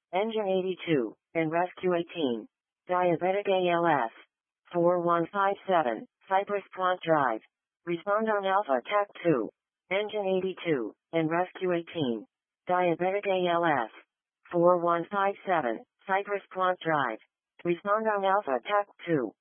Engine 82, and Rescue 18. Diabetic ALS. 4157, Cypress Plant Drive. Respond on Alpha TAC 2. Engine 82, and Rescue 18. Diabetic ALS. 4157, Cypress Plant Drive. Respond on Alpha TAC 2.